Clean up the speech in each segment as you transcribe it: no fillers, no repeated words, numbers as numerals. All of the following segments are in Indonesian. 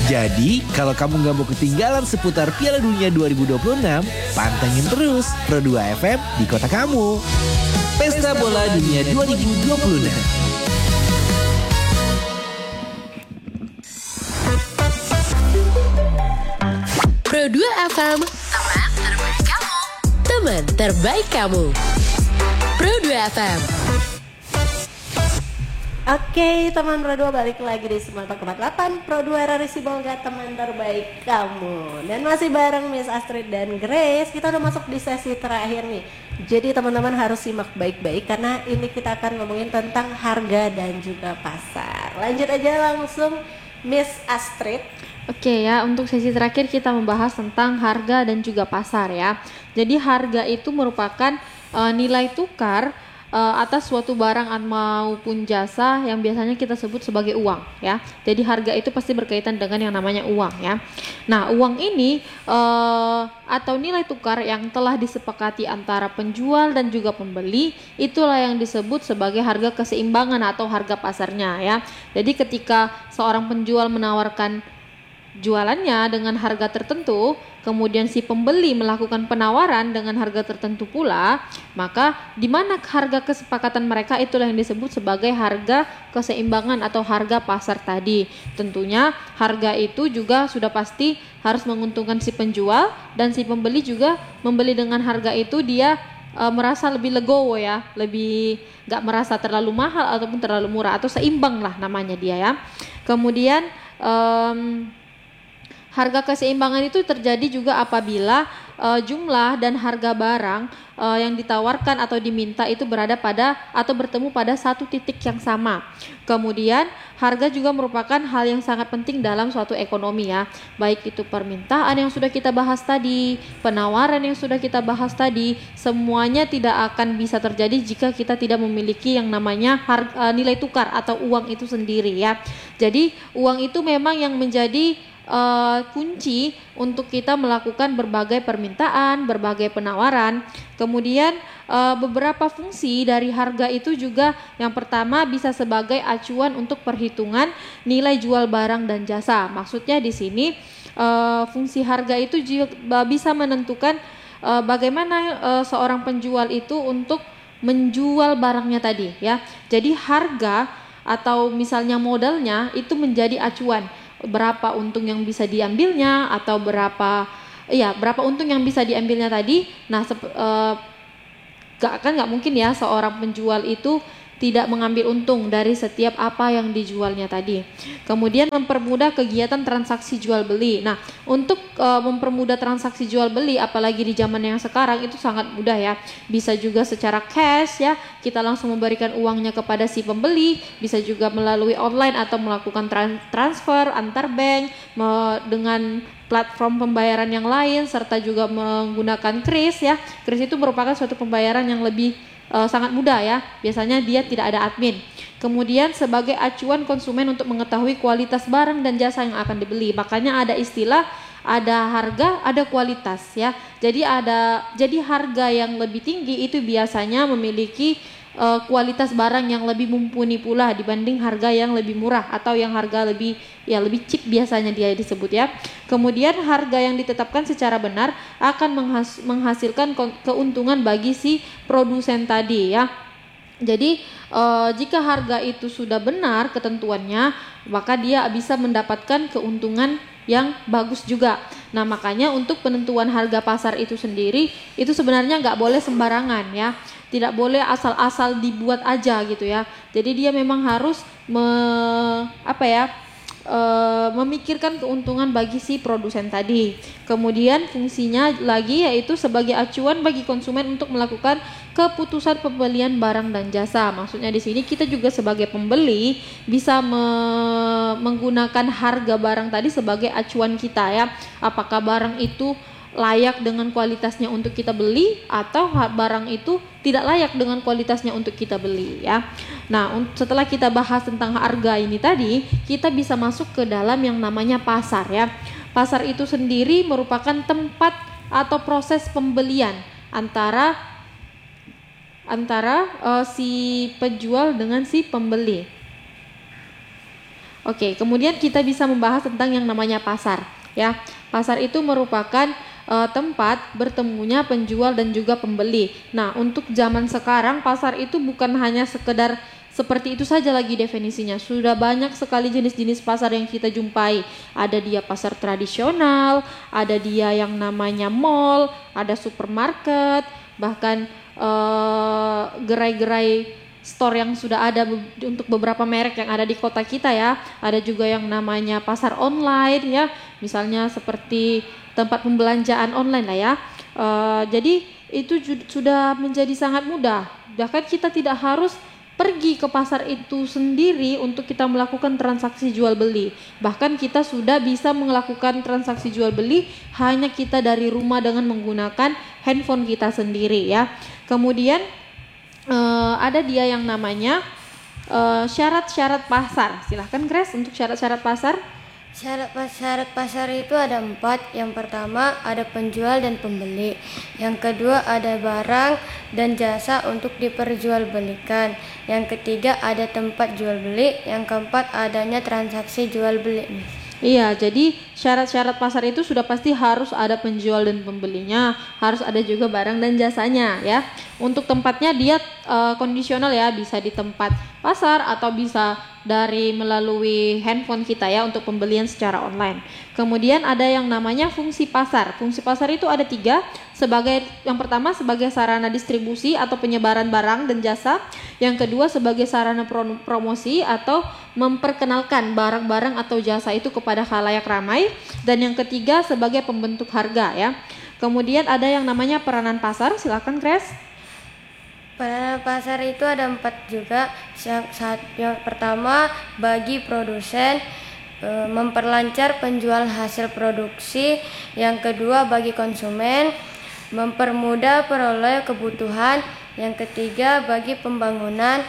Jadi, kalau kamu nggak mau ketinggalan seputar Piala Dunia 2026, pantengin terus Pro 2 FM di kota kamu. Pesta Bola Dunia 2026. Pro 2 FM, teman terbaik kamu. Teman terbaik kamu. Pro 2 FM. Oke, teman Pro 2 balik lagi di 94,8 Pro 2 RRI Sibolga, teman terbaik kamu. Dan masih bareng Miss Astrid dan Grace. Kita udah masuk di sesi terakhir nih. Jadi teman-teman harus simak baik-baik karena ini kita akan ngomongin tentang harga dan juga pasar. Lanjut aja langsung Miss Astrid. Oke ya, untuk sesi terakhir kita membahas tentang harga dan juga pasar ya. Jadi harga itu merupakan nilai tukar atas suatu barang maupun jasa yang biasanya kita sebut sebagai uang ya. Jadi harga itu pasti berkaitan dengan yang namanya uang ya. Nah, uang ini atau nilai tukar yang telah disepakati antara penjual dan juga pembeli, itulah yang disebut sebagai harga keseimbangan atau harga pasarnya ya. Jadi ketika seorang penjual menawarkan jualannya dengan harga tertentu, kemudian si pembeli melakukan penawaran dengan harga tertentu pula, maka di mana harga kesepakatan mereka itulah yang disebut sebagai harga keseimbangan atau harga pasar tadi. Tentunya harga itu juga sudah pasti harus menguntungkan si penjual, dan si pembeli juga membeli dengan harga itu dia merasa lebih legowo ya, lebih gak merasa terlalu mahal ataupun terlalu murah, atau seimbang lah namanya dia ya. Kemudian harga keseimbangan itu terjadi juga apabila jumlah dan harga barang yang ditawarkan atau diminta itu berada pada atau bertemu pada satu titik yang sama. Kemudian harga juga merupakan hal yang sangat penting dalam suatu ekonomi ya. Baik itu permintaan yang sudah kita bahas tadi, penawaran yang sudah kita bahas tadi, semuanya tidak akan bisa terjadi jika kita tidak memiliki yang namanya nilai tukar atau uang itu sendiri ya. Jadi uang itu memang yang menjadi kunci untuk kita melakukan berbagai permintaan, berbagai penawaran. Kemudian beberapa fungsi dari harga itu juga, yang pertama bisa sebagai acuan untuk perhitungan nilai jual barang dan jasa. Maksudnya di sini fungsi harga itu juga bisa menentukan bagaimana seorang penjual itu untuk menjual barangnya tadi ya. Jadi harga atau misalnya modalnya itu menjadi acuan berapa untung yang bisa diambilnya atau berapa untung yang bisa diambilnya tadi. Nah, nggak mungkin ya seorang penjual itu tidak mengambil untung dari setiap apa yang dijualnya tadi. Kemudian mempermudah kegiatan transaksi jual beli. Nah, untuk mempermudah transaksi jual beli, apalagi di zaman yang sekarang itu sangat mudah ya. Bisa juga secara cash ya, kita langsung memberikan uangnya kepada si pembeli. Bisa juga melalui online atau melakukan transfer antar bank dengan platform pembayaran yang lain, serta juga menggunakan kris ya. Kris itu merupakan suatu pembayaran yang lebih sangat mudah ya, biasanya dia tidak ada admin. Kemudian sebagai acuan konsumen untuk mengetahui kualitas barang dan jasa yang akan dibeli, makanya ada istilah ada harga, ada kualitas ya. Jadi harga yang lebih tinggi itu biasanya memiliki kualitas barang yang lebih mumpuni pula dibanding harga yang lebih murah atau yang harga lebih cheap biasanya dia disebut ya. Kemudian harga yang ditetapkan secara benar akan menghasilkan keuntungan bagi si produsen tadi ya. Jadi jika harga itu sudah benar ketentuannya, maka dia bisa mendapatkan keuntungan yang bagus juga. Nah, makanya untuk penentuan harga pasar itu sendiri itu sebenarnya nggak boleh sembarangan ya, tidak boleh asal-asal dibuat aja gitu ya. Jadi dia memang harus memikirkan keuntungan bagi si produsen tadi. Kemudian fungsinya lagi yaitu sebagai acuan bagi konsumen untuk melakukan keputusan pembelian barang dan jasa. Maksudnya di sini kita juga sebagai pembeli bisa menggunakan harga barang tadi sebagai acuan kita ya. Apakah barang itu layak dengan kualitasnya untuk kita beli atau barang itu tidak layak dengan kualitasnya untuk kita beli ya. Nah, setelah kita bahas tentang harga ini tadi, kita bisa masuk ke dalam yang namanya pasar ya. Pasar itu sendiri merupakan tempat atau proses pembelian antara si penjual dengan si pembeli. Oke, kemudian kita bisa membahas tentang yang namanya pasar, ya. Pasar itu merupakan tempat bertemunya penjual dan juga pembeli. Nah, untuk zaman sekarang pasar itu bukan hanya sekedar seperti itu saja lagi definisinya. Sudah banyak sekali jenis-jenis pasar yang kita jumpai. Ada dia pasar tradisional, ada dia yang namanya mall, ada supermarket, bahkan gerai-gerai store yang sudah ada untuk beberapa merek yang ada di kota kita ya. Ada juga yang namanya pasar online ya, misalnya seperti tempat pembelanjaan online lah ya. Jadi itu sudah menjadi sangat mudah. Bahkan kita tidak harus pergi ke pasar itu sendiri untuk kita melakukan transaksi jual beli. Bahkan kita sudah bisa melakukan transaksi jual beli hanya kita dari rumah dengan menggunakan handphone kita sendiri ya. Kemudian ada dia yang namanya syarat-syarat pasar. Silahkan Grace untuk syarat-syarat pasar. Syarat pasar itu ada 4. Yang pertama ada penjual dan pembeli. Yang kedua ada barang dan jasa untuk diperjualbelikan. Yang ketiga ada tempat jual beli. Yang keempat adanya transaksi jual beli. Iya, jadi syarat-syarat pasar itu sudah pasti harus ada penjual dan pembelinya, harus ada juga barang dan jasanya ya. Untuk tempatnya dia kondisional ya, bisa di tempat pasar atau bisa dari melalui handphone kita ya untuk pembelian secara online. Kemudian ada yang namanya fungsi pasar. Fungsi pasar itu ada 3. Yang pertama sebagai sarana distribusi atau penyebaran barang dan jasa. Yang kedua sebagai sarana promosi atau memperkenalkan barang-barang atau jasa itu kepada khalayak ramai. Dan yang ketiga sebagai pembentuk harga ya. Kemudian ada yang namanya peranan pasar. Silakan Grace. Peranan pasar itu ada 4 juga. Yang pertama bagi produsen, memperlancar penjual hasil produksi. Yang kedua bagi konsumen, mempermudah peroleh kebutuhan. Yang ketiga bagi pembangunan,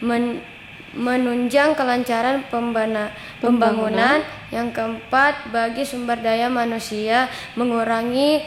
menunjang kelancaran pembangunan. Yang keempat bagi sumber daya manusia, mengurangi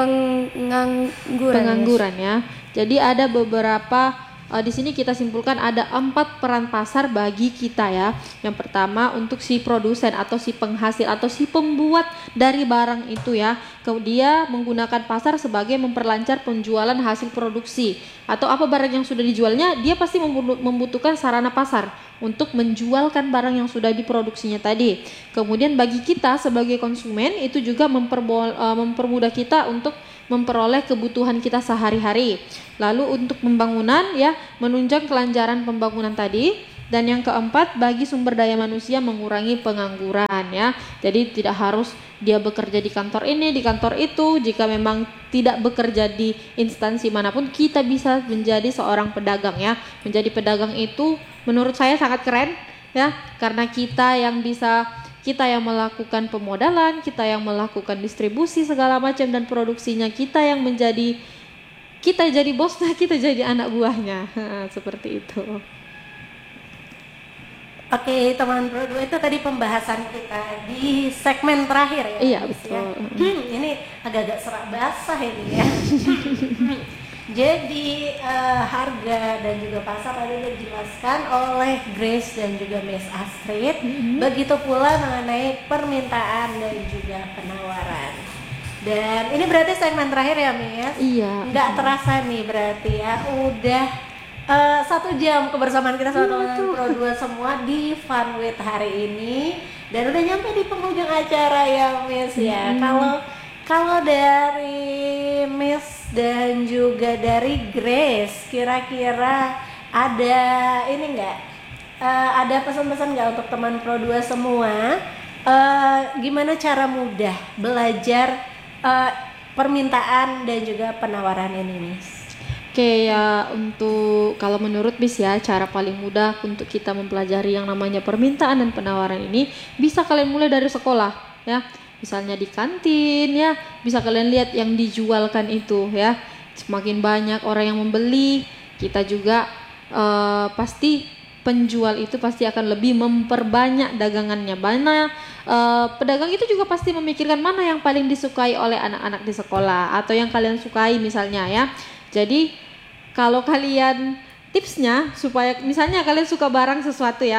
pengangguran ya. Jadi ada beberapa di sini kita simpulkan ada 4 peran pasar bagi kita ya. Yang pertama untuk si produsen atau si penghasil atau si pembuat dari barang itu ya. Dia menggunakan pasar sebagai memperlancar penjualan hasil produksi atau apa barang yang sudah dijualnya, dia pasti membutuhkan sarana pasar untuk menjualkan barang yang sudah diproduksinya tadi. Kemudian bagi kita sebagai konsumen itu juga mempermudah kita untuk memperoleh kebutuhan kita sehari-hari. Lalu untuk pembangunan ya, menunjang kelancaran pembangunan tadi. Dan yang keempat bagi sumber daya manusia mengurangi pengangguran ya. Jadi tidak harus dia bekerja di kantor ini, di kantor itu. Jika memang tidak bekerja di instansi manapun, kita bisa menjadi seorang pedagang ya. Menjadi pedagang itu menurut saya sangat keren ya, karena kita yang melakukan pemodalan, kita yang melakukan distribusi segala macam dan produksinya, kita jadi bosnya, kita jadi anak buahnya. Seperti itu. Oke, teman Pro 2 itu tadi pembahasan kita di segmen terakhir ya. Iya, betul. Ya. Ini agak-agak serak basah ini ya. Jadi harga dan juga pasar tadi dijelaskan oleh Grace dan juga Miss Astrid. Begitu pula mengenai permintaan dan juga penawaran. Dan ini berarti segmen terakhir ya Miss? Iya. Nggak terasa nih berarti ya, udah 1 jam kebersamaan kita sama teman Pro 2 semua di Fun with hari ini. Dan udah nyampe di penghujung acara ya Miss ya. Kalau dari Miss dan juga dari Grace, kira-kira ada ini enggak? Ada pesan-pesan enggak untuk teman Pro 2 semua? Gimana cara mudah belajar permintaan dan juga penawaran ini, Miss? Oke ya, untuk kalau menurut Miss ya, cara paling mudah untuk kita mempelajari yang namanya permintaan dan penawaran ini bisa kalian mulai dari sekolah ya. Misalnya di kantin ya, bisa kalian lihat yang dijualkan itu ya. Semakin banyak orang yang membeli, kita juga pasti penjual itu pasti akan lebih memperbanyak dagangannya. Pedagang itu juga pasti memikirkan mana yang paling disukai oleh anak-anak di sekolah atau yang kalian sukai misalnya ya. Jadi kalau kalian tipsnya supaya misalnya kalian suka barang sesuatu ya,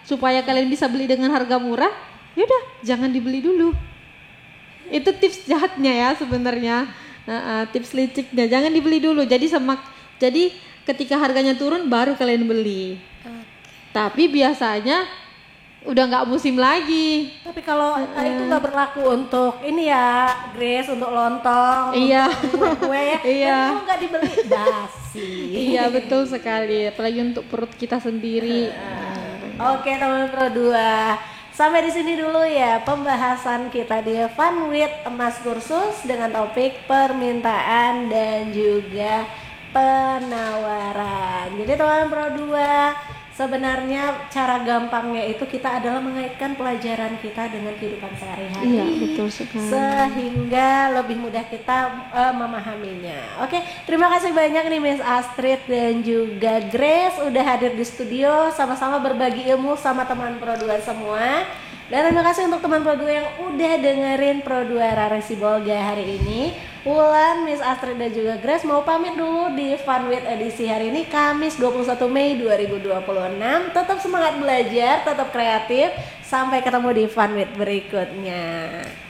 supaya kalian bisa beli dengan harga murah, yaudah jangan dibeli dulu. Itu tips jahatnya ya sebenarnya. Tips liciknya jangan dibeli dulu. Jadi ketika harganya turun baru kalian beli. Tapi biasanya udah nggak musim lagi. Tapi kalau itu nggak berlaku untuk ini ya, Grace, untuk lontong, Iya. untuk kue ya. Iya. Kalau nggak dibeli basi. Iya betul sekali. Apalagi untuk perut kita sendiri. Oke teman Pro 2. Sampai di sini dulu ya pembahasan kita di Fun with Emas Kursus dengan topik permintaan dan juga penawaran. Jadi teman Pro 2, sebenarnya cara gampangnya itu kita adalah mengaitkan pelajaran kita dengan kehidupan sehari-hari. Iya, betul sekali. Sehingga lebih mudah kita memahaminya. Oke, terima kasih banyak nih Miss Astrid dan juga Grace udah hadir di studio sama-sama berbagi ilmu sama teman Pro 2 semua. Dan terima kasih untuk teman Pro 2 yang udah dengerin Pro 2 Raresi Bolga hari ini. Wulan, Miss Astrid dan juga Grace mau pamit dulu di Fun with edisi hari ini Kamis 21 Mei 2026. Tetap semangat belajar, tetap kreatif. Sampai ketemu di Fun with berikutnya.